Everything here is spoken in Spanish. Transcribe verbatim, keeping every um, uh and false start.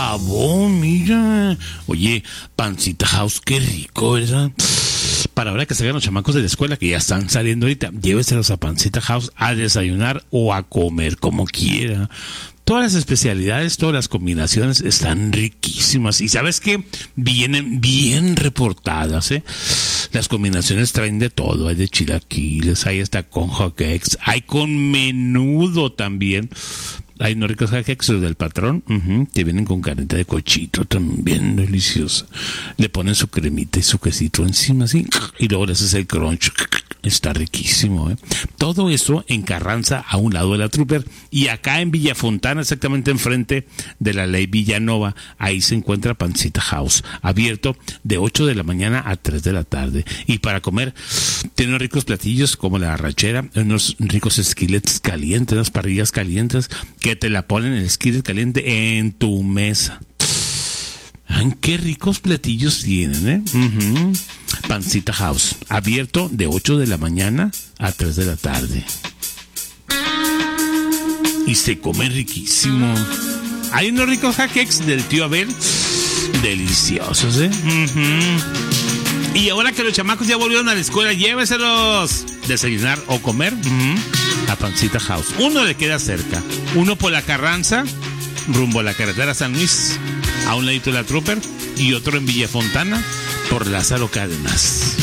jabón, mira. Oye, Pancita House, qué rico, ¿verdad? Para ahora que salgan los chamacos de la escuela, que ya están saliendo ahorita, lléveselos a Pancita House a desayunar o a comer, como quiera. Todas las especialidades, todas las combinaciones están riquísimas. Y ¿sabes qué? Vienen bien reportadas, ¿eh? Las combinaciones traen de todo. Hay de chilaquiles, hay hasta con hotcakes, hay con menudo también. Hay unos ricos hotcakes del patrón, uh-huh, que vienen con carnita de cochito, también deliciosa. Le ponen su cremita y su quesito encima, así, y luego le haces el crunch. Está riquísimo, ¿eh? Todo eso en Carranza, a un lado de la Trooper, y acá en Villa Fontana, exactamente enfrente de la Ley Villanova, ahí se encuentra Pancita House, abierto de ocho de la mañana a tres de la tarde. Y para comer, tiene unos ricos platillos como la arrachera, unos ricos skillets calientes, unas parrillas calientes, que te la ponen el skillet caliente en tu mesa. Ay, qué ricos platillos tienen, ¿eh? Uh-huh. Pancita House, abierto de ocho de la mañana a tres de la tarde. Y se come riquísimo. Hay unos ricos hotcakes del tío Abel, deliciosos, ¿eh? Uh-huh. Y ahora que los chamacos ya volvieron a la escuela, lléveselos desayunar o comer uh-huh. a Pancita House. Uno le queda cerca, uno por la Carranza, rumbo a la carretera San Luis, a un ladito de la Trooper, y otro en Villa Fontana, por Lázaro Cárdenas.